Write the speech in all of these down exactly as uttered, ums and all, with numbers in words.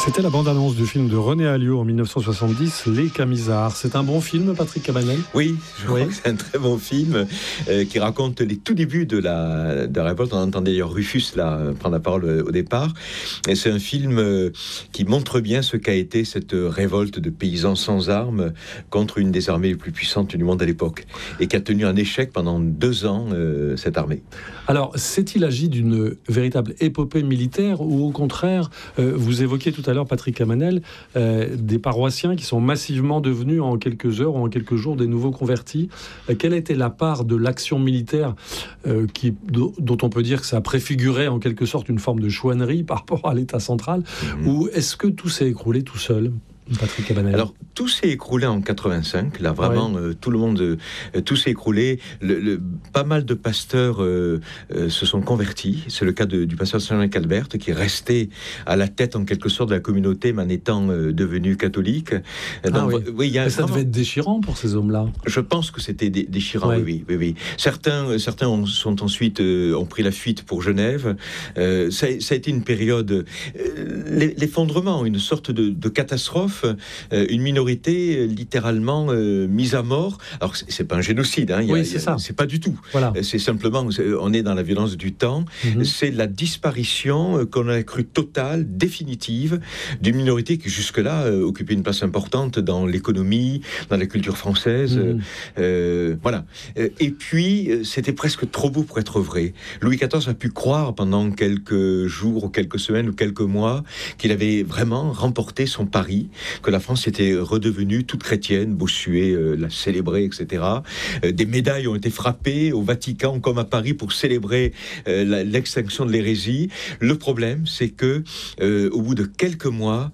C'était la bande-annonce du film de René Alliot en dix-neuf cent soixante-dix, Les Camisards. C'est un bon film, Patrick Cabanel ? Oui, je oui. crois que c'est un très bon film euh, qui raconte les tout débuts de la, de la révolte. On entend d'ailleurs Rufus là, prendre la parole au départ. Et c'est un film euh, qui montre bien ce qu'a été cette révolte de paysans sans armes contre une des armées les plus puissantes du monde à l'époque. Et qui a tenu un échec pendant deux ans, euh, cette armée. Alors, s'est-il agi d'une véritable épopée militaire ou au contraire, euh, vous évoquiez tout à l'heure, Patrick Cabanel, euh, des paroissiens qui sont massivement devenus en quelques heures ou en quelques jours des nouveaux convertis. Euh, quelle était la part de l'action militaire euh, qui, dont on peut dire que ça préfigurait en quelque sorte une forme de chouannerie par rapport à l'État central, mmh. ou est-ce que tout s'est écroulé tout seul ? Patrick Cabanel. Alors, tout s'est écroulé en quatre-vingt-cinq. Là, vraiment, ouais. euh, tout le monde, euh, tout s'est écroulé. Le, le, pas mal de pasteurs euh, euh, se sont convertis. C'est le cas de, du pasteur Saint-Jean-Calbert, qui est resté à la tête, en quelque sorte, de la communauté, mais en étant euh, devenu catholique. Ah, Donc, oui. Oui, y a mais ça vraiment... devait être déchirant pour ces hommes-là. Je pense que c'était dé- déchirant, ouais. oui, oui, oui. Certains, certains ont, sont ensuite, euh, ont pris la fuite pour Genève. Euh, ça, ça a été une période... Euh, l'effondrement, une sorte de, de catastrophe, euh, une minorité euh, littéralement euh, mise à mort. Alors c'est, c'est pas un génocide, hein, y a, oui, c'est y a, ça. C'est pas du tout. Voilà. C'est simplement, c'est, on est dans la violence du temps. Mm-hmm. C'est la disparition euh, qu'on a cru totale, définitive, d'une minorité qui jusque-là euh, occupait une place importante dans l'économie, dans la culture française. Mm-hmm. Euh, voilà. Et puis euh, c'était presque trop beau pour être vrai. Louis quatorze a pu croire pendant quelques jours ou quelques semaines ou quelques mois qu'il avait vraiment remporté son pari, que la France était redevenue toute chrétienne. Bossuet euh, l'a célébré, et cetera. Euh, des médailles ont été frappées au Vatican comme à Paris pour célébrer euh, la, l'extinction de l'hérésie. Le problème, c'est que euh, au bout de quelques mois,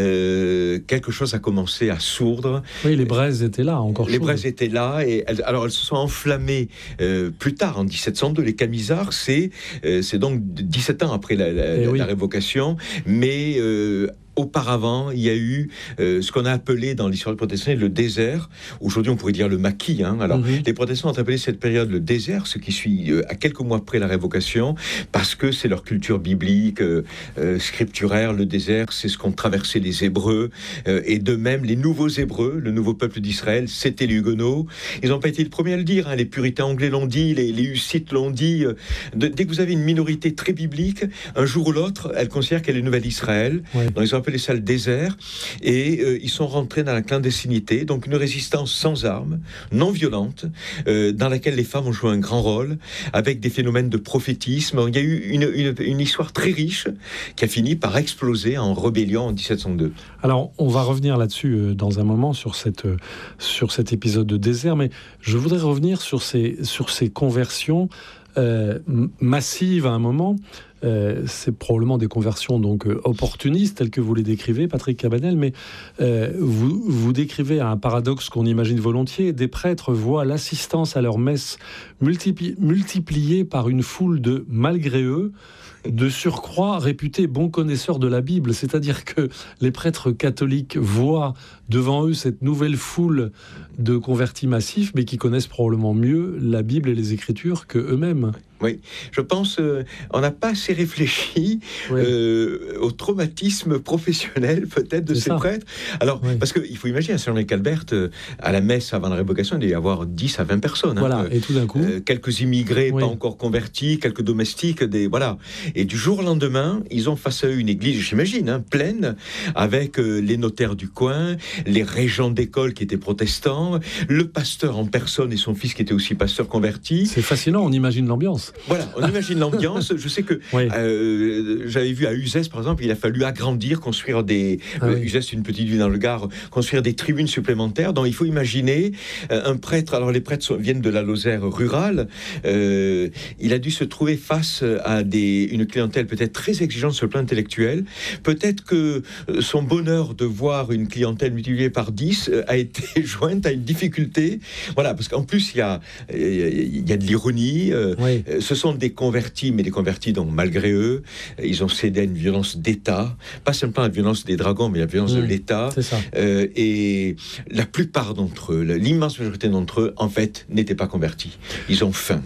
euh, quelque chose a commencé à sourdre. Oui, les braises étaient là, encore. Les chaudes. braises étaient là, et elles, alors elles se sont enflammées euh, plus tard, en dix-sept cent deux. Les Camisards, c'est, euh, c'est donc dix-sept ans après la, la, la, oui. la révocation, mais euh, auparavant, il y a eu euh, ce qu'on a appelé dans l'histoire du protestantisme le désert. Aujourd'hui, on pourrait dire le maquis. Hein. Alors, mm-hmm. les protestants ont appelé cette période le désert, ce qui suit euh, à quelques mois après la révocation, parce que c'est leur culture biblique, euh, euh, scripturaire. Le désert, c'est ce qu'ont traversé les Hébreux. Euh, et de même, les nouveaux Hébreux, le nouveau peuple d'Israël, c'était les Huguenots. Ils n'ont pas été les premiers à le dire. Hein. Les puritains anglais l'ont dit, les, les hussites l'ont dit. De, dès que vous avez une minorité très biblique, un jour ou l'autre, elle considère qu'elle est nouvelle Israël. Ouais. Donc, ils ont appelé ça le désert, et euh, ils sont rentrés dans la clandestinité, donc une résistance sans armes, non violente, euh, dans laquelle les femmes ont joué un grand rôle, avec des phénomènes de prophétisme. Il y a eu une, une, une histoire très riche qui a fini par exploser en rébellion en dix-sept cent deux. Alors, on va revenir là-dessus euh, dans un moment, sur, cette, euh, sur cet épisode de désert, mais je voudrais revenir sur ces, sur ces conversions euh, massives à un moment. Euh, c'est probablement des conversions donc euh, opportunistes telles que vous les décrivez, Patrick Cabanel, mais euh, vous, vous décrivez un paradoxe qu'on imagine volontiers. Des prêtres voient l'assistance à leur messe multipli- multipliée par une foule de malgré eux, de surcroît réputés bons connaisseurs de la Bible. C'est-à-dire que les prêtres catholiques voient devant eux cette nouvelle foule de convertis massifs, mais qui connaissent probablement mieux la Bible et les Écritures qu'eux-mêmes. Oui, je pense euh, on n'a pas assez réfléchi oui. euh, au traumatisme professionnel peut-être de C'est ces ça. prêtres. Alors, oui. parce qu'il faut imaginer, à Saint-Jean-Calbert, euh, à la messe avant la révocation, il devait y avoir dix à vingt personnes. Voilà, hein, et tout d'un coup... Euh, quelques immigrés oui. pas encore convertis, quelques domestiques, des, voilà. Et du jour au lendemain, ils ont face à eux une église, j'imagine, hein, pleine, avec euh, les notaires du coin, les régents d'école qui étaient protestants, le pasteur en personne et son fils qui était aussi pasteur converti. C'est fascinant, on imagine l'ambiance. Voilà, on imagine l'ambiance. Je sais que oui. euh, j'avais vu à Uzès, par exemple, il a fallu agrandir, construire des... Ah, euh, oui. Uzès, c'est une petite ville dans le Gard, construire des tribunes supplémentaires. Donc il faut imaginer euh, un prêtre, alors les prêtres sont, viennent de la Lozère rurale, euh, il a dû se trouver face à des, une clientèle peut-être très exigeante sur le plan intellectuel. Peut-être que son bonheur de voir une clientèle multipliée par dix euh, a été jointe à une difficulté. Voilà, parce qu'en plus, il y a, il y a de l'ironie. Euh, oui. Ce sont des convertis, mais des convertis donc malgré eux, ils ont cédé à une violence d'État, pas simplement la violence des dragons, mais la violence mmh, de l'État. C'est ça. Euh, et la plupart d'entre eux, l'immense majorité d'entre eux, en fait, n'étaient pas convertis. Ils ont faim.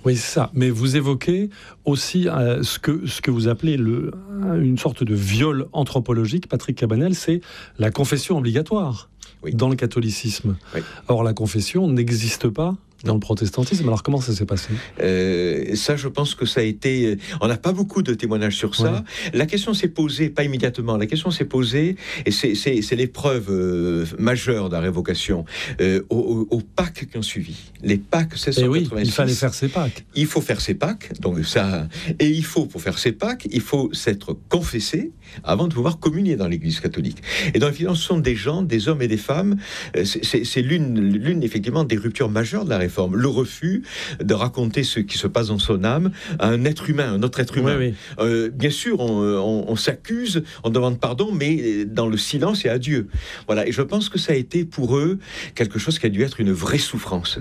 Oui, c'est ça. Mais vous évoquez aussi euh, ce, que, ce que vous appelez le, une sorte de viol anthropologique, Patrick Cabanel, c'est la confession obligatoire oui. dans le catholicisme. Oui. Or, la confession n'existe pas dans le protestantisme. Alors, comment ça s'est passé ? euh, Ça, je pense que ça a été... On n'a pas beaucoup de témoignages sur ça. Ouais. La question s'est posée, pas immédiatement, la question s'est posée, et c'est, c'est, c'est l'épreuve euh, majeure de la révocation, euh, aux, aux Pâques qui ont suivi. Les Pâques seize cent quatre-vingt-six. Et oui, il fallait faire ses Pâques. Il faut faire ses Pâques, donc ça... Et il faut, pour faire ses Pâques, il faut s'être confessé avant de pouvoir communier dans l'Église catholique. Et donc, évidemment, ce sont des gens, des hommes et des femmes. C'est, c'est, c'est l'une, l'une, effectivement, des ruptures majeures de la réforme. Le refus de raconter ce qui se passe dans son âme à un être humain, un autre être humain. Oui, oui. Euh, bien sûr, on, on, on s'accuse, on demande pardon, mais dans le silence et à Dieu. Voilà. Et je pense que ça a été pour eux quelque chose qui a dû être une vraie souffrance.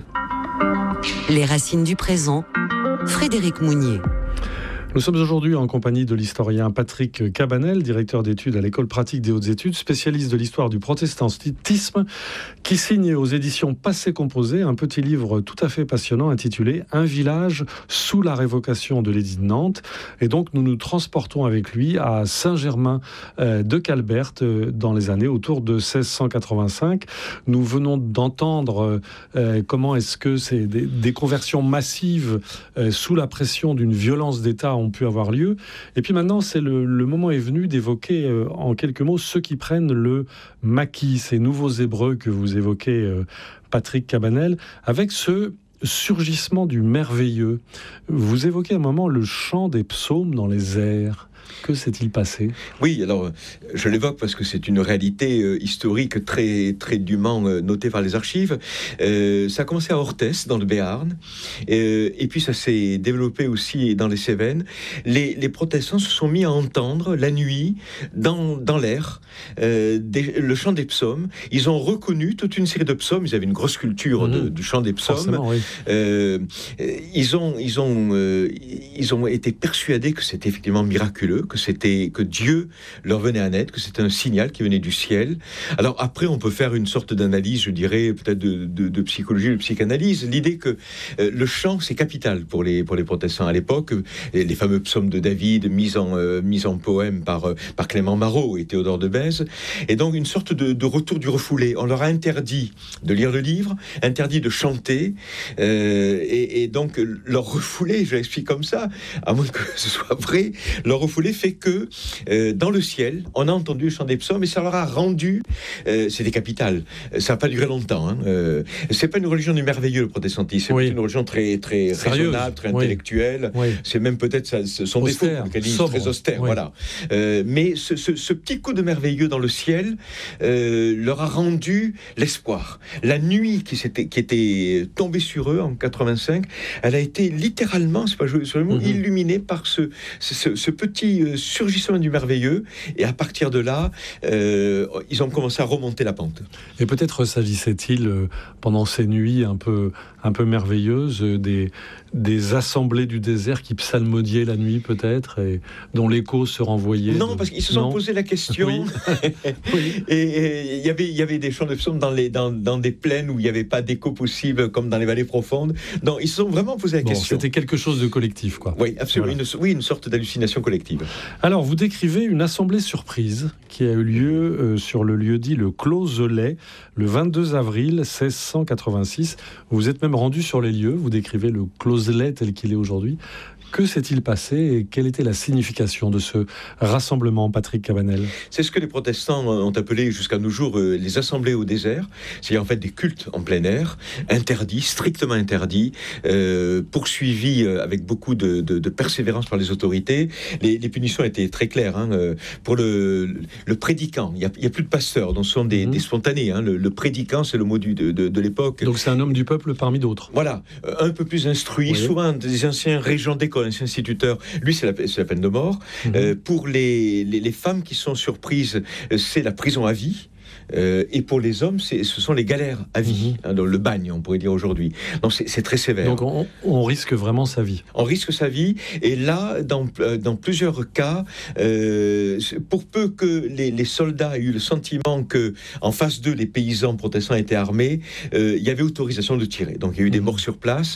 Les racines du présent, Frédéric Mounier. Nous sommes aujourd'hui en compagnie de l'historien Patrick Cabanel, directeur d'études à l'École pratique des hautes études, spécialiste de l'histoire du protestantisme, qui signe aux éditions Passé Composé un petit livre tout à fait passionnant intitulé « Un village sous la révocation de l'édit de Nantes ». Et donc nous nous transportons avec lui à Saint-Germain de Calberte dans les années autour de seize cent quatre-vingt-cinq. Nous venons d'entendre comment est-ce que c'est des, des conversions massives sous la pression d'une violence d'État ont pu avoir lieu. Et puis maintenant, c'est le, le moment est venu d'évoquer euh, en quelques mots ceux qui prennent le maquis, ces nouveaux Hébreux que vous évoquez, euh, Patrick Cabanel, avec ce surgissement du merveilleux. Vous évoquez à un moment le chant des psaumes dans les airs. Que s'est-il passé ? Oui, alors je l'évoque parce que c'est une réalité euh, historique très, très dûment euh, notée par les archives. Euh, ça a commencé à Orthès, dans le Béarn, euh, et puis ça s'est développé aussi dans les Cévennes. Les, les protestants se sont mis à entendre la nuit, dans, dans l'air, euh, des, le chant des psaumes. Ils ont reconnu toute une série de psaumes. Ils avaient une grosse culture mmh. de, du chant des psaumes. Oui. Euh, ils, ont, ils, ont, euh, ils ont été persuadés que c'était effectivement miraculeux, que c'était que Dieu leur venait en aide, que c'était un signal qui venait du ciel. Alors après, on peut faire une sorte d'analyse, je dirais, peut-être de, de, de psychologie, de psychanalyse. L'idée que euh, le chant, c'est capital pour les, pour les protestants à l'époque. Les, les fameux psaumes de David, mis en, euh, mis en poème par, euh, par Clément Marot et Théodore de Bèze. Et donc, une sorte de, de retour du refoulé. On leur a interdit de lire le livre, interdit de chanter, euh, et, et donc, leur refoulé, je l'explique comme ça, à moins que ce soit vrai, leur refoulé fait que euh, dans le ciel, on a entendu le chant des psaumes et ça leur a rendu, euh, c'était capital, ça n'a pas duré longtemps. Hein. Euh, c'est pas une religion du merveilleux, le protestantisme, c'est oui. une religion très, très raisonnable, très oui. intellectuelle. Oui. C'est même peut-être ça, son austère, défaut, le très austère. Oui. Voilà. Euh, mais ce, ce, ce petit coup de merveilleux dans le ciel euh, leur a rendu l'espoir. La nuit qui, s'était, qui était tombée sur eux en quatre-vingt-cinq, elle a été littéralement, c'est pas joué sur le mot, mm-hmm. illuminée par ce, ce, ce petit surgissement du merveilleux, et à partir de là, euh, ils ont commencé à remonter la pente. Et peut-être s'agissait-il, euh, pendant ces nuits un peu, un peu merveilleuses, euh, des, des assemblées du désert qui psalmodiaient la nuit peut-être, et dont l'écho se renvoyait. Non, de... parce qu'ils se sont non. posé la question, oui. oui. et il y avait, il y avait des chants de psaumes dans, les, dans, dans des plaines où il n'y avait pas d'écho possible, comme dans les vallées profondes. Non, ils se sont vraiment posé la bon, question. C'était quelque chose de collectif, quoi. Oui, absolument. Voilà. Une, oui, une sorte d'hallucination collective. Alors, vous décrivez une assemblée surprise qui a eu lieu euh, sur le lieu dit le Closelet, le vingt-deux avril seize cent quatre-vingt-six. Vous êtes même rendu sur les lieux, vous décrivez le Closelet tel qu'il est aujourd'hui. Que s'est-il passé et quelle était la signification de ce rassemblement, Patrick Cabanel ? C'est ce que les protestants ont appelé jusqu'à nos jours euh, les assemblées au désert. C'est en fait des cultes en plein air, interdits, strictement interdits, euh, poursuivis euh, avec beaucoup de, de, de persévérance par les autorités. Les, les punitions étaient très claires. Hein, euh, pour le, le prédicant, il n'y a, a plus de pasteurs, donc ce sont des, mmh. des spontanés. Hein, le, le prédicant, c'est le mot du, de, de, de l'époque. Donc c'est un homme du peuple parmi d'autres. Voilà, euh, un peu plus instruit, oui. souvent des anciens régents d'école, ancien instituteur, lui c'est la, c'est la peine de mort. Mmh. Euh, pour les, les, les femmes qui sont surprises, c'est la prison à vie. euh, et pour les hommes, c'est, ce sont les galères à vie, mmh. hein, dans le bagne, on pourrait dire aujourd'hui. Donc c'est, c'est très sévère. Donc on, on risque vraiment sa vie. On risque sa vie, et là, dans, dans plusieurs cas, euh, pour peu que les, les soldats aient eu le sentiment que, en face d'eux, les paysans protestants étaient armés, euh, il y avait autorisation de tirer. Donc il y a eu mmh. des morts sur place,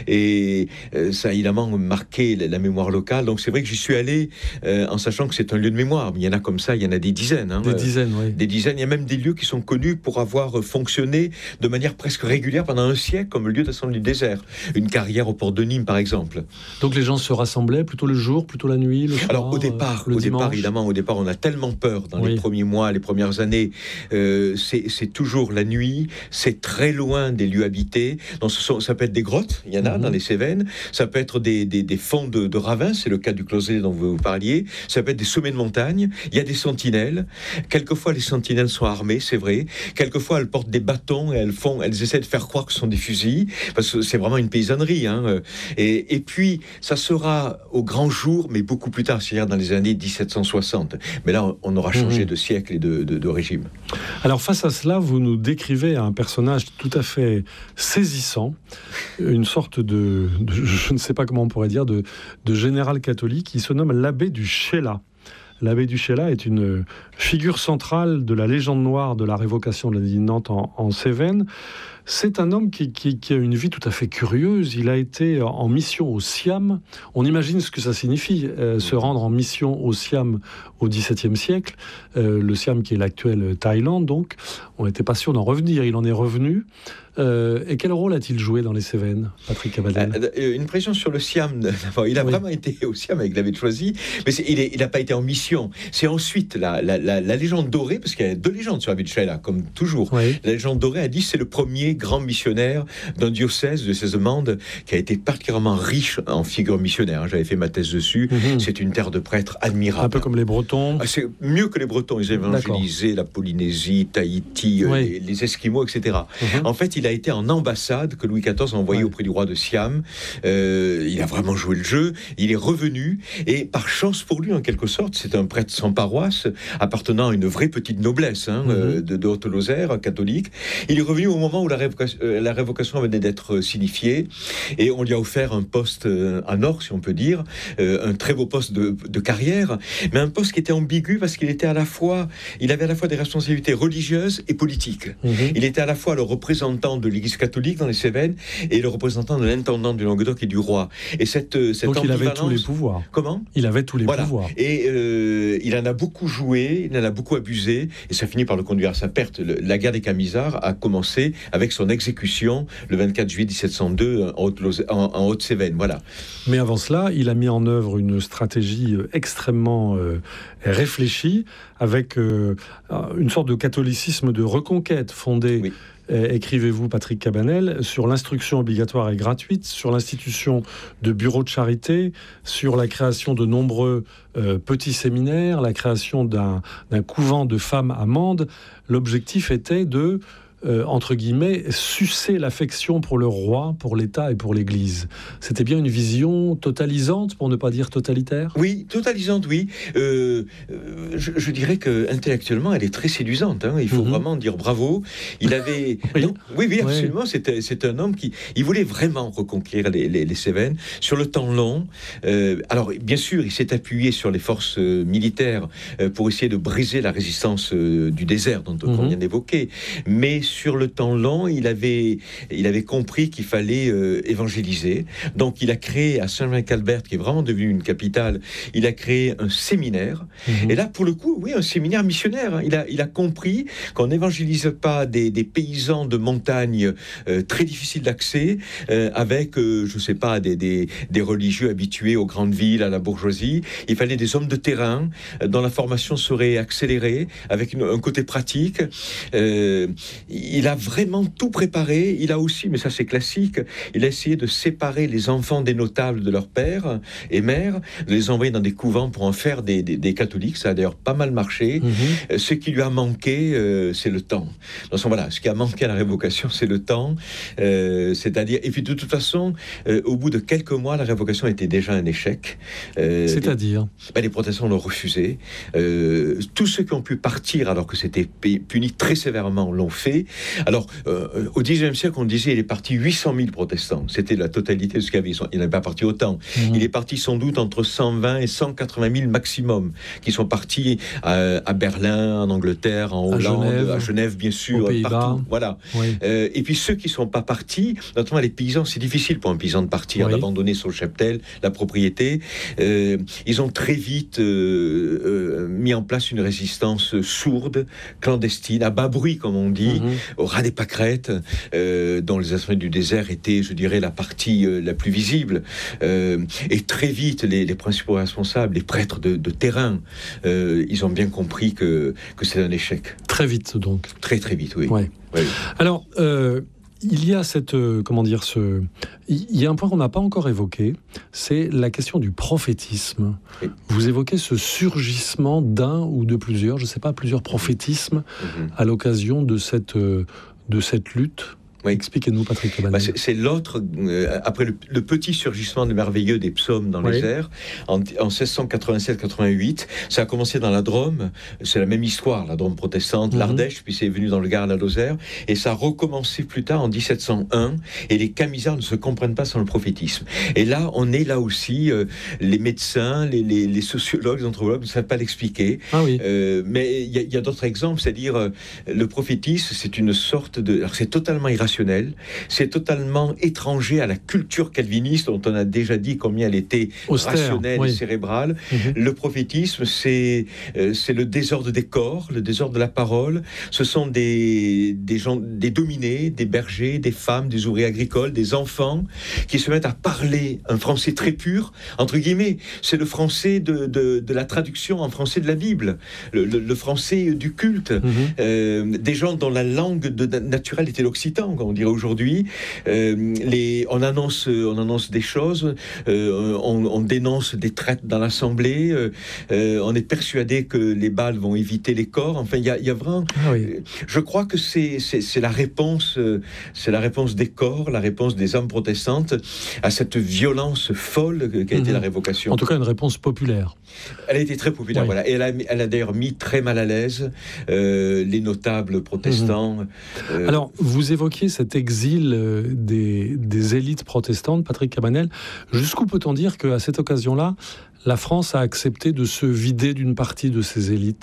et euh, ça a évidemment marqué la, la mémoire locale. Donc c'est vrai que j'y suis allé euh, en sachant que c'est un lieu de mémoire. Il y en a comme ça, il y en a des dizaines. Hein, des dizaines, euh, oui. Des dizaines. Il y a même des lieux qui sont connus pour avoir fonctionné de manière presque régulière pendant un siècle, comme le lieu d'assemblée du désert. Une carrière au port de Nîmes, par exemple. Donc les gens se rassemblaient plutôt le jour, plutôt la nuit, le soir. Alors au départ, le au dimanche. départ, évidemment, au départ, on a tellement peur dans oui. les premiers mois, les premières années. Euh, c'est, c'est toujours la nuit. C'est très loin des lieux habités. Donc ce sont, ça peut être des grottes. Il y en a mmh. dans les Cévennes. Ça peut être des, des, des fonds de, de ravins. C'est le cas du Closet dont vous parliez. Ça peut être des sommets de montagne. Il y a des sentinelles. Quelquefois, les sentinelles sont armées, c'est vrai. Quelquefois, elles portent des bâtons et elles font, elles essaient de faire croire que ce sont des fusils, parce que c'est vraiment une paysannerie. Hein. Et, et puis, ça sera au grand jour, mais beaucoup plus tard, c'est-à-dire dans les années dix-sept cent soixante. Mais là, on aura changé mmh. de siècle et de, de, de régime. Alors, face à cela, vous nous décrivez un personnage tout à fait saisissant, une sorte de, de je ne sais pas comment on pourrait dire, de, de général catholique qui se nomme l'abbé du Chéla. L'abbé du Chéla est une figure centrale de la légende noire de la révocation de l'édit de Nantes en, en Cévennes. C'est un homme qui, qui, qui a une vie tout à fait curieuse. Il a été en mission au Siam. On imagine ce que ça signifie, euh, se rendre en mission au Siam au XVIIe siècle. Euh, le Siam qui est l'actuelle Thaïlande, donc. On n'était pas sûr d'en revenir. Il en est revenu. Euh, et quel rôle a-t-il joué dans les Cévennes, Patrick Cabanel ? euh, Une pression sur le Siam. Il a oui. vraiment été au Siam avec l'abbé de Choisy, mais c'est, il n'a pas été en mission. C'est ensuite la, la, la, la légende dorée, parce qu'il y a deux légendes sur l'abbé de Chéla, comme toujours. Oui. La légende dorée a dit que c'est le premier grand missionnaire d'un diocèse de Cèze-Mende qui a été particulièrement riche en figures missionnaires. J'avais fait ma thèse dessus. Mm-hmm. C'est une terre de prêtres admirable. Un peu comme les Bretons. Ah, c'est mieux que les Bretons. Ils ont évangélisé la Polynésie, Tahiti, oui. les, les Esquimaux, et cetera. Mm-hmm. En fait, il a été en ambassade que Louis quatorze a envoyé ouais. auprès du roi de Siam. Euh, il a vraiment joué le jeu. Il est revenu et par chance pour lui, en quelque sorte, c'est un prêtre sans paroisse, appartenant à une vraie petite noblesse hein, mm-hmm. euh, de, de Haute-Lozère, catholique. Il est revenu au moment où la révocation, euh, la révocation venait d'être signifiée et on lui a offert un poste euh, en or, si on peut dire, euh, un très beau poste de, de carrière, mais un poste qui était ambigu parce qu'il était à la fois, il avait à la fois des responsabilités religieuses et politiques. Mm-hmm. Il était à la fois le représentant de l'Église catholique dans les Cévennes et le représentant de l'intendant du Languedoc et du roi. Et cette, cette Donc il avait tous les pouvoirs. Comment ? Il avait tous les voilà. pouvoirs. Et euh, il en a beaucoup joué, il en a beaucoup abusé, et ça finit par le conduire à sa perte. Le, la guerre des Camisards a commencé avec son exécution le vingt-quatre juillet dix-sept cent deux en, Haute, en, en Haute-Cévennes. Voilà. Mais avant cela, il a mis en œuvre une stratégie extrêmement euh, réfléchie, avec euh, une sorte de catholicisme de reconquête fondé. Oui. Écrivez-vous, Patrick Cabanel, sur l'instruction obligatoire et gratuite, sur l'institution de bureaux de charité, sur la création de nombreux euh, petits séminaires, la création d'un, d'un couvent de femmes à Mende. L'objectif était de, euh, entre guillemets, sucer l'affection pour le roi, pour l'État et pour l'Église. C'était bien une vision totalisante, pour ne pas dire totalitaire ? Oui, totalisante, oui. Euh, je, je dirais qu'intellectuellement, elle est très séduisante. Hein. Il faut mm-hmm. vraiment dire bravo. Il avait... oui. Non, oui, oui, absolument. Oui. C'était, c'est un homme qui... Il voulait vraiment reconquérir les, les, les Cévennes sur le temps long. Euh, alors, bien sûr, il s'est appuyé sur les forces euh, militaires euh, pour essayer de briser la résistance euh, du désert, dont mm-hmm. on vient d'évoquer. Mais sur le temps long, il avait, il avait compris qu'il fallait euh, évangéliser. Donc, il a créé à Saint-Jean-Calbert, qui est vraiment devenu une capitale, il a créé un séminaire. Mmh. Et là, pour le coup, oui, un séminaire missionnaire. Hein. Il a, il a compris qu'on n'évangélise pas des, des paysans de montagne euh, très difficiles d'accès, euh, avec, euh, je ne sais pas, des, des, des religieux habitués aux grandes villes, à la bourgeoisie. Il fallait des hommes de terrain euh, dont la formation serait accélérée, avec une, un côté pratique. Euh, il a vraiment tout préparé. Il a aussi, mais ça c'est classique, il a essayé de séparer les enfants des notables de leur père et mère, de les envoyer dans des couvents pour en faire des, des, des catholiques. Ça a d'ailleurs pas mal marché. Mmh. Ce qui lui a manqué, euh, c'est le temps. Donc voilà, ce qui a manqué à la révocation, c'est le temps. Euh, c'est-à-dire, et puis de toute façon, euh, au bout de quelques mois, la révocation était déjà un échec. Euh, c'est-à-dire les, ben, les protestants l'ont refusé. Euh, tous ceux qui ont pu partir alors que c'était puni très sévèrement l'ont fait. Alors, euh, au dix-neuvième siècle, on disait il est parti huit cent mille protestants. C'était la totalité de ce qu'il y avait. Il n'en est pas parti autant. Mmh. Il est parti sans doute entre cent vingt et cent quatre-vingt mille maximum, qui sont partis à, à Berlin, en Angleterre, en Hollande, à Genève, à Genève bien sûr, partout. Voilà. Oui. Euh, et puis ceux qui ne sont pas partis, notamment les paysans, c'est difficile pour un paysan de partir, oui. d'abandonner son cheptel, la propriété. Euh, ils ont très vite euh, euh, mis en place une résistance sourde, clandestine, à bas bruit, comme on dit, mmh. au ras des pâquerettes, euh, dont les instruments du désert étaient, je dirais, la partie euh, la plus visible. Euh, et très vite, les, les principaux responsables, les prêtres de, de terrain, euh, ils ont bien compris que, que c'est un échec. Très vite, donc. Très, très vite, oui. Ouais. Oui. Alors, euh, il y a cette, euh, comment dire, ce, il y a un point qu'on n'a pas encore évoqué, c'est la question du prophétisme. Oui. Vous évoquez ce surgissement d'un ou de plusieurs, je ne sais pas, plusieurs prophétismes mmh. à l'occasion de cette, euh, de cette lutte. Oui. Expliquez-nous, Patrick Cabanel. Bah c'est, c'est l'autre, euh, après le, le petit surgissement des merveilleux des psaumes dans oui. les airs, en, en seize cent quatre-vingt-sept quatre-vingt-huit, ça a commencé dans la Drôme, c'est la même histoire, la Drôme protestante, mm-hmm. l'Ardèche, puis c'est venu dans le Gard, la Lozère, et ça a recommencé plus tard en dix-sept cent un, et les camisards ne se comprennent pas sans le prophétisme. Et là, on est là aussi, euh, les médecins, les, les, les sociologues, les anthropologues ne savent pas l'expliquer, ah oui. euh, mais il y, y a d'autres exemples, c'est-à-dire euh, le prophétisme, c'est une sorte de... Alors c'est totalement irrationnel, c'est totalement étranger à la culture calviniste dont on a déjà dit combien elle était austère, rationnelle oui. et cérébrale. Mmh. Le prophétisme, c'est, euh, c'est le désordre des corps, le désordre de la parole. Ce sont des, des gens, des dominés, des bergers, des femmes, des ouvriers agricoles, des enfants qui se mettent à parler un français très pur, entre guillemets. C'est le français de, de, de la traduction en français de la Bible, le, le, le français du culte. Mmh. Euh, des gens dont la langue de, naturelle était l'occitan, on dirait aujourd'hui, euh, les, on, annonce, on annonce des choses, euh, on, on dénonce des traites dans l'Assemblée, euh, euh, on est persuadé que les balles vont éviter les corps. Enfin, il y a, y a vraiment... Ah oui. Je crois que c'est, c'est, c'est, la réponse, c'est la réponse des corps, la réponse des âmes protestantes à cette violence folle qu'a été mmh. la révocation. En tout cas, une réponse populaire. Elle a été très populaire, oui. voilà. Et elle a, elle a d'ailleurs mis très mal à l'aise euh, les notables protestants. Mmh. Euh... Alors, vous évoquiez cet exil des, des élites protestantes, Patrick Cabanel. Jusqu'où peut-on dire qu'à cette occasion-là, la France a accepté de se vider d'une partie de ses élites ?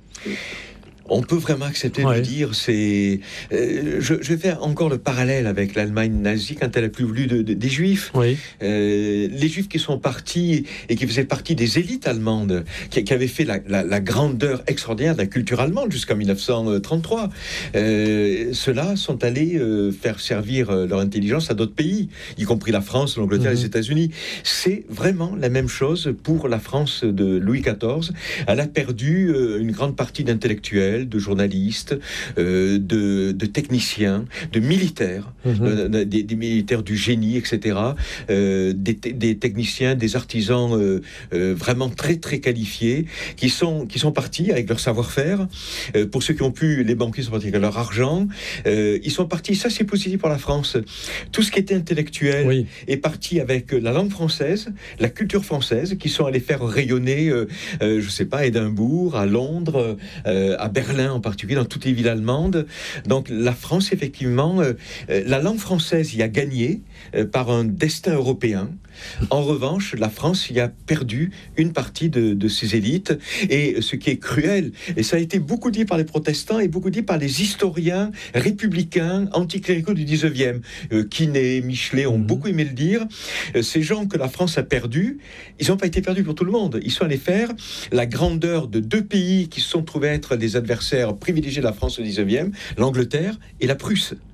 On peut vraiment accepter ouais. de le dire. C'est, euh, je, je fais encore le parallèle avec l'Allemagne nazie quand elle a plus voulu de, de, des Juifs. Oui. Euh, les Juifs qui sont partis et qui faisaient partie des élites allemandes, qui, qui avaient fait la, la, la grandeur extraordinaire de la culture allemande jusqu'en dix-neuf cent trente-trois. Euh, ceux-là sont allés euh, faire servir leur intelligence à d'autres pays, y compris la France, l'Angleterre, mmh. les États-Unis. C'est vraiment la même chose pour la France de Louis quatorze. Elle a perdu euh, une grande partie d'intellectuels, de journalistes, euh, de, de techniciens, de militaires, mmh. euh, des, des militaires du génie, et cetera, euh, des, des techniciens, des artisans euh, euh, vraiment très très qualifiés, qui sont, qui sont partis avec leur savoir-faire. Euh, pour ceux qui ont pu, les banquiers sont partis avec leur argent. Euh, ils sont partis, ça c'est positif pour la France. Tout ce qui était intellectuel oui. est parti avec la langue française, la culture française, qui sont allés faire rayonner, euh, euh, je sais pas, à Édimbourg, à Londres, euh, à Berlin, Berlin en particulier, dans toutes les villes allemandes. Donc la France, effectivement, euh, la langue française y a gagné euh, par un destin européen. En revanche, la France y a perdu une partie de, de ses élites. Et ce qui est cruel, et ça a été beaucoup dit par les protestants et beaucoup dit par les historiens républicains anticléricaux du dix-neuvième. Euh, Quinet, Michelet ont mmh. beaucoup aimé le dire. Euh, ces gens que la France a perdus, ils n'ont pas été perdus pour tout le monde. Ils sont allés faire la grandeur de deux pays qui se sont trouvés être les adversaires privilégiés de la France au dix-neuvième, l'Angleterre et la Prusse.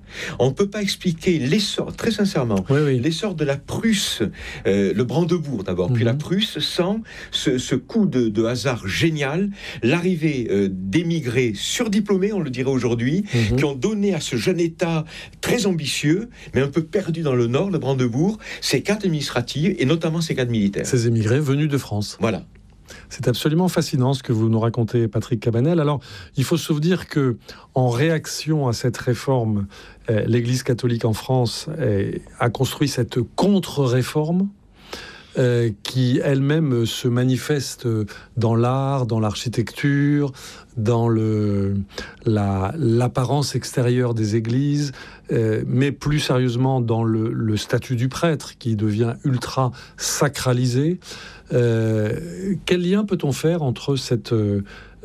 On ne peut pas expliquer l'essor, très sincèrement, oui, oui. l'essor de la Prusse, euh, le Brandebourg d'abord, mm-hmm. puis la Prusse, sans ce, ce coup de, de hasard génial, l'arrivée euh, d'émigrés surdiplômés, on le dirait aujourd'hui, mm-hmm. qui ont donné à ce jeune État très ambitieux, mais un peu perdu dans le nord, le Brandebourg, ses cadres administratifs et notamment ses cadres militaires. Ces émigrés venus de France. Voilà. C'est absolument fascinant ce que vous nous racontez, Patrick Cabanel. Alors, il faut se souvenir que, en réaction à cette réforme, euh, l'Église catholique en France euh, a construit cette contre-réforme euh, qui elle-même se manifeste dans l'art, dans l'architecture, dans le, la, l'apparence extérieure des églises, euh, mais plus sérieusement dans le, le statut du prêtre qui devient ultra sacralisé. Euh, quel lien peut-on faire entre cette, euh,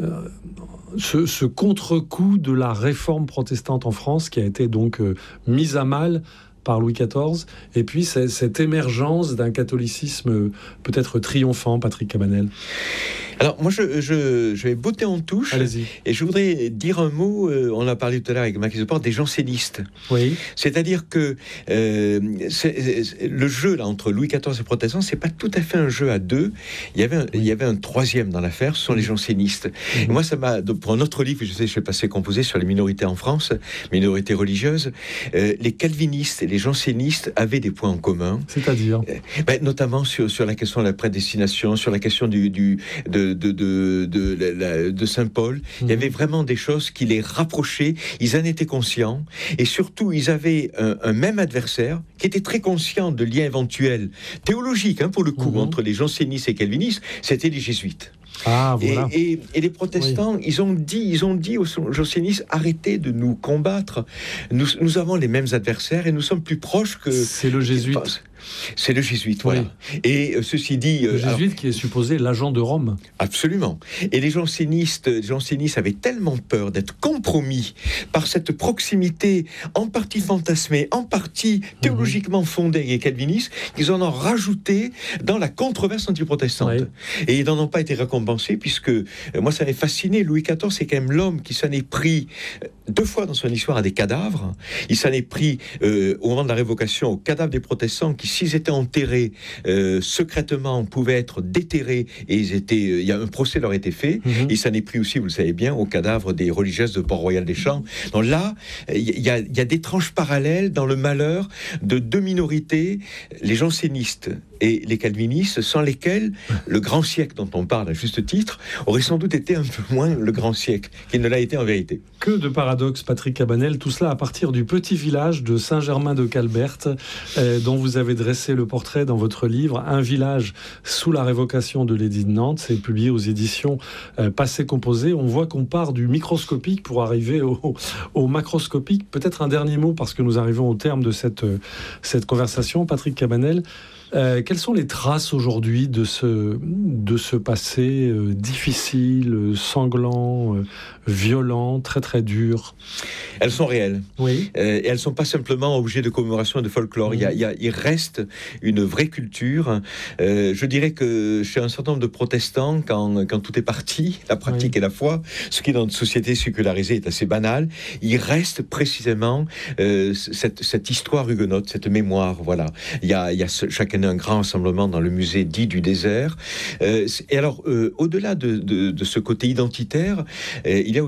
ce, ce contre-coup de la réforme protestante en France qui a été donc euh, mise à mal par Louis quatorze, et puis c'est, cette émergence d'un catholicisme peut-être triomphant, Patrick Cabanel? Alors, moi, je, je, je vais botter en touche. Allez-y. Et je voudrais dire un mot, euh, on a parlé tout à l'heure avec Max Deport, des jansénistes. Oui. C'est-à-dire que euh, c'est, c'est, le jeu là, entre Louis quatorze et protestants, c'est pas tout à fait un jeu à deux. Il y avait un, oui. il y avait un troisième dans l'affaire, ce sont les jansénistes. Mmh. Et moi, ça m'a, pour un autre livre, je sais, je vais passer composé sur les minorités en France, minorités religieuses, euh, les calvinistes et les jansénistes avaient des points en commun. C'est-à-dire euh, ben, notamment sur, sur la question de la prédestination, sur la question du, du, de De, de, de, de, de Saint-Paul. Mmh. Il y avait vraiment des choses qui les rapprochaient, ils en étaient conscients, et surtout ils avaient un, un même adversaire qui était très conscient de liens éventuels théologiques, hein, pour le coup, mmh. entre les jansénistes et calvinistes, c'était les jésuites. Ah, voilà. et, et, et les protestants, oui. ils ont dit, ils ont dit aux jansénistes, arrêtez de nous combattre. Nous, nous avons les mêmes adversaires et nous sommes plus proches que. C'est le jésuite. C'est le jésuite, voilà. Oui. Et euh, ceci dit... Le euh, jésuite alors, qui est supposé l'agent de Rome. Absolument. Et les jansénistes, les jansénistes avaient tellement peur d'être compromis par cette proximité en partie fantasmée, en partie théologiquement fondée et calviniste, qu'ils en ont rajouté dans la controverse antiprotestante. Oui. Et ils n'en ont pas été récompensés, puisque, euh, moi, ça m'avait fasciné. Louis quatorze, c'est quand même l'homme qui s'en est pris deux fois dans son histoire à des cadavres. Il s'en est pris, euh, au moment de la révocation, aux cadavres des protestants qui, s'ils étaient enterrés euh, secrètement, pouvaient être déterrés, et ils étaient, euh, il y a un procès leur a été fait. Mm-hmm. Il s'en est pris aussi, vous le savez bien, aux cadavres des religieuses de Port-Royal-des-Champs. Donc là, il y, a, il y a des tranches parallèles dans le malheur de deux minorités, les jansénistes et les calvinistes, sans lesquels le grand siècle dont on parle à juste titre aurait sans doute été un peu moins le grand siècle qu'il ne l'a été en vérité. Que de paradoxes, Patrick Cabanel, tout cela à partir du petit village de Saint-Germain-de-Calberte, euh, dont vous avez dressé le portrait dans votre livre, Un village sous la révocation de l'édit de Nantes. C'est publié aux éditions euh, Passé Composé. On voit qu'on part du microscopique pour arriver au, au macroscopique. Peut-être un dernier mot, parce que nous arrivons au terme de cette, euh, cette conversation, Patrick Cabanel. Euh, quelles sont les traces aujourd'hui de ce, de ce passé euh, difficile, sanglant, euh, violent, très très dur? Elles sont réelles. Oui. Euh, et elles ne sont pas simplement objets de commémoration et de folklore. Mmh. Il, y a, il, y a, il reste une vraie culture. Euh, je dirais que chez un certain nombre de protestants, quand, quand tout est parti, la pratique oui. et la foi, ce qui dans notre société sécularisée est assez banal, il reste précisément euh, cette, cette histoire huguenote, cette mémoire. Voilà. Il y a, il y a ce, chacun un grand rassemblement dans le musée dit du désert. Euh, et alors, euh, au-delà de, de, de ce côté identitaire, euh, il y a